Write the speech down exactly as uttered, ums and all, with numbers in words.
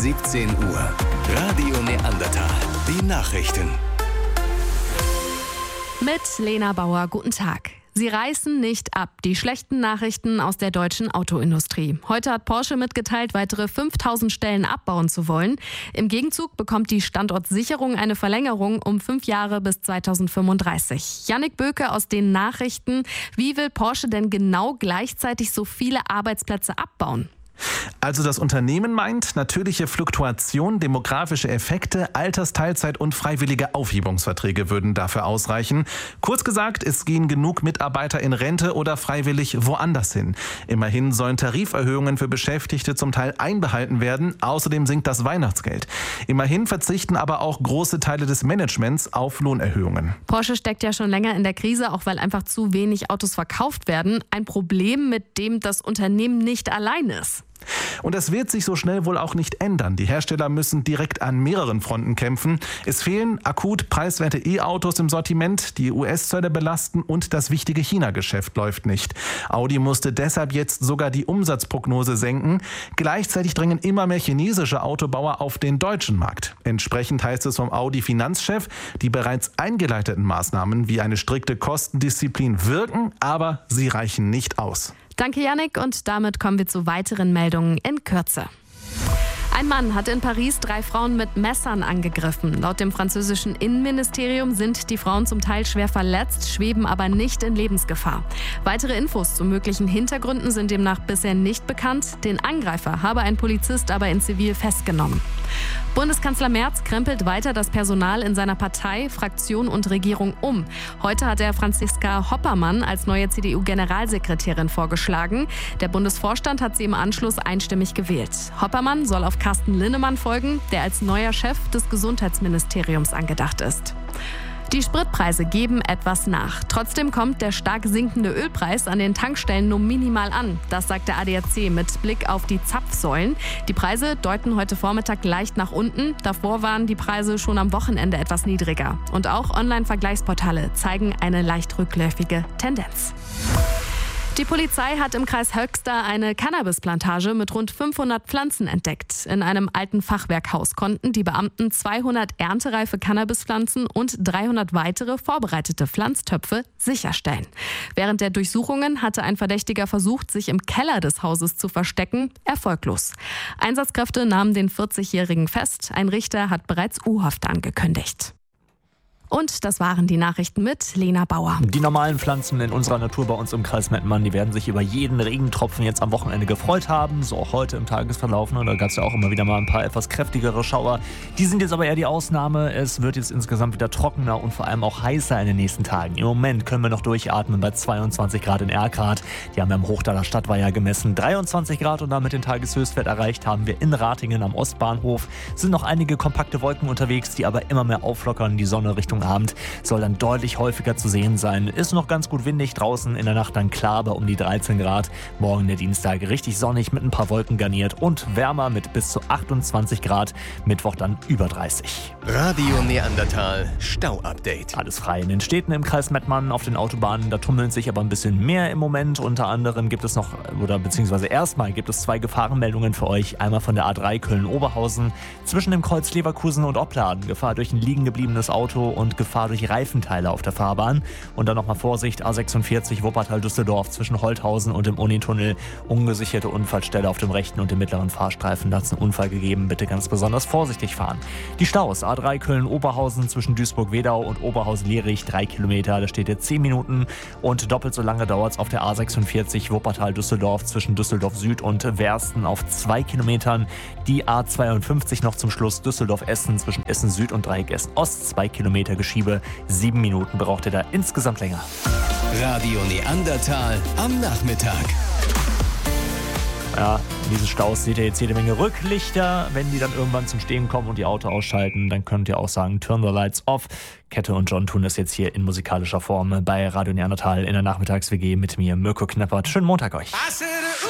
siebzehn Uhr. Radio Neandertal. Die Nachrichten. Mit Lena Bauer, guten Tag. Sie reißen nicht ab. Die schlechten Nachrichten aus der deutschen Autoindustrie. Heute hat Porsche mitgeteilt, weitere fünftausend Stellen abbauen zu wollen. Im Gegenzug bekommt die Standortsicherung eine Verlängerung um fünf Jahre bis zweitausendfünfunddreißig. Jannik Böke aus den Nachrichten. Wie will Porsche denn genau gleichzeitig so viele Arbeitsplätze abbauen? Also das Unternehmen meint, natürliche Fluktuation, demografische Effekte, Altersteilzeit und freiwillige Aufhebungsverträge würden dafür ausreichen. Kurz gesagt, es gehen genug Mitarbeiter in Rente oder freiwillig woanders hin. Immerhin sollen Tariferhöhungen für Beschäftigte zum Teil einbehalten werden. Außerdem sinkt das Weihnachtsgeld. Immerhin verzichten aber auch große Teile des Managements auf Lohnerhöhungen. Porsche steckt ja schon länger in der Krise, auch weil einfach zu wenig Autos verkauft werden. Ein Problem, mit dem das Unternehmen nicht allein ist. Und das wird sich so schnell wohl auch nicht ändern. Die Hersteller müssen direkt an mehreren Fronten kämpfen. Es fehlen akut preiswerte E-Autos im Sortiment, die U S-Zölle belasten und das wichtige China-Geschäft läuft nicht. Audi musste deshalb jetzt sogar die Umsatzprognose senken. Gleichzeitig drängen immer mehr chinesische Autobauer auf den deutschen Markt. Entsprechend heißt es vom Audi-Finanzchef, die bereits eingeleiteten Maßnahmen wie eine strikte Kostendisziplin wirken, aber sie reichen nicht aus. Danke, Jannik, und damit kommen wir zu weiteren Meldungen in Kürze. Ein Mann hat in Paris drei Frauen mit Messern angegriffen. Laut dem französischen Innenministerium sind die Frauen zum Teil schwer verletzt, schweben aber nicht in Lebensgefahr. Weitere Infos zu möglichen Hintergründen sind demnach bisher nicht bekannt. Den Angreifer habe ein Polizist aber in Zivil festgenommen. Bundeskanzler Merz krempelt weiter das Personal in seiner Partei, Fraktion und Regierung um. Heute hat er Franziska Hoppermann als neue C D U-Generalsekretärin vorgeschlagen. Der Bundesvorstand hat sie im Anschluss einstimmig gewählt. Hoppermann soll auf Carsten Linnemann folgen, der als neuer Chef des Gesundheitsministeriums angedacht ist. Die Spritpreise geben etwas nach. Trotzdem kommt der stark sinkende Ölpreis an den Tankstellen nur minimal an. Das sagt der A D A C mit Blick auf die Zapfsäulen. Die Preise deuten heute Vormittag leicht nach unten. Davor waren die Preise schon am Wochenende etwas niedriger. Und auch Online-Vergleichsportale zeigen eine leicht rückläufige Tendenz. Die Polizei hat im Kreis Höxter eine Cannabisplantage mit rund fünfhundert Pflanzen entdeckt. In einem alten Fachwerkhaus konnten die Beamten zweihundert erntereife Cannabispflanzen und dreihundert weitere vorbereitete Pflanztöpfe sicherstellen. Während der Durchsuchungen hatte ein Verdächtiger versucht, sich im Keller des Hauses zu verstecken, erfolglos. Einsatzkräfte nahmen den vierzigjährigen fest. Ein Richter hat bereits U-Haft angekündigt. Und das waren die Nachrichten mit Lena Bauer. Die normalen Pflanzen in unserer Natur bei uns im Kreis Mettmann, die werden sich über jeden Regentropfen jetzt am Wochenende gefreut haben. So auch heute im Tagesverlauf. Ne? Da gab es ja auch immer wieder mal ein paar etwas kräftigere Schauer. Die sind jetzt aber eher die Ausnahme. Es wird jetzt insgesamt wieder trockener und vor allem auch heißer in den nächsten Tagen. Im Moment können wir noch durchatmen bei zweiundzwanzig Grad in Erkrath. Die haben wir am Hochdaler Stadtweiher gemessen. dreiundzwanzig Grad und damit den Tageshöchstwert erreicht haben wir in Ratingen am Ostbahnhof. Es sind noch einige kompakte Wolken unterwegs, die aber immer mehr auflockern. Die Sonne Richtung Abend soll dann deutlich häufiger zu sehen sein. Ist noch ganz gut windig draußen, in der Nacht dann klar bei um die dreizehn Grad. Morgen der Dienstag richtig sonnig mit ein paar Wolken garniert und wärmer mit bis zu achtundzwanzig Grad. Mittwoch dann über dreißig. Radio Neandertal Stau-Update. Alles frei in den Städten im Kreis Mettmann, auf den Autobahnen. Da tummeln sich aber ein bisschen mehr im Moment. Unter anderem gibt es noch, oder beziehungsweise erstmal gibt es zwei Gefahrenmeldungen für euch. Einmal von der A drei Köln-Oberhausen zwischen dem Kreuz Leverkusen und Opladen. Gefahr durch ein liegen gebliebenes Auto und Gefahr durch Reifenteile auf der Fahrbahn. Und dann nochmal Vorsicht, A sechsundvierzig Wuppertal-Düsseldorf zwischen Holthausen und dem Unitunnel. Ungesicherte Unfallstelle auf dem rechten und dem mittleren Fahrstreifen. Da hat es einen Unfall gegeben. Bitte ganz besonders vorsichtig fahren. Die Staus, A drei Köln-Oberhausen zwischen Duisburg-Wedau und Oberhausen-Lierich, drei Kilometer. Da steht jetzt zehn Minuten. Und doppelt so lange dauert es auf der A sechsundvierzig Wuppertal-Düsseldorf zwischen Düsseldorf-Süd und Wersten auf zwei Kilometern. Die A zweiundfünfzig noch zum Schluss Düsseldorf-Essen zwischen Essen-Süd und Dreieck Essen-Ost, zwei Kilometer Geschiebe. Sieben Minuten braucht ihr da insgesamt länger. Radio Neandertal am Nachmittag. Ja, in diesen Staus seht ihr jetzt jede Menge Rücklichter. Wenn die dann irgendwann zum Stehen kommen und die Auto ausschalten, dann könnt ihr auch sagen, turn the lights off. Kette und John tun das jetzt hier in musikalischer Form bei Radio Neandertal in der Nachmittags-W G mit mir, Mirko Kneppert. Schönen Montag euch.